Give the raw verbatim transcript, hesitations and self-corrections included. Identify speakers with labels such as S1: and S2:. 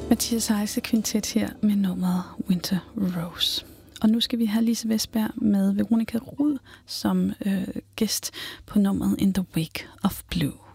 S1: Mathias Heise Kvintet her med nummeret Winter Rose. Og nu skal vi have Lise Vestberg med Veronica Rud som øh, gæst på nummeret In the Wake of Blue.